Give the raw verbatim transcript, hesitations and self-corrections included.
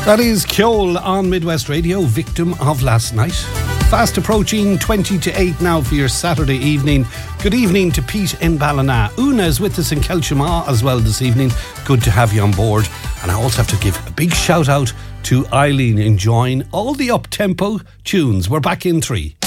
That is Kjol on Midwest Radio, victim of last night. Fast approaching twenty to eight now for your Saturday evening. Good evening to Pete in Ballina. Una is with us in Kelchima as well this evening. Good to have you on board. And I also have to give a big shout out to Eileen enjoying all the up-tempo tunes. We're back in three.